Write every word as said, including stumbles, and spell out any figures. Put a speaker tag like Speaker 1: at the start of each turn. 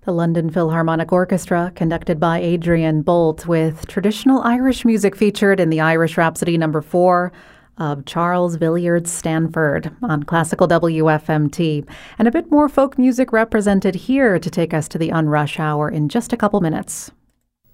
Speaker 1: The London Philharmonic Orchestra, conducted by Adrian Bolt, with traditional Irish music featured in the Irish Rhapsody number four of Charles Villiers Stanford on Classical W F M T, and a bit more folk music represented here to take us to the Unrush Hour in just a couple minutes.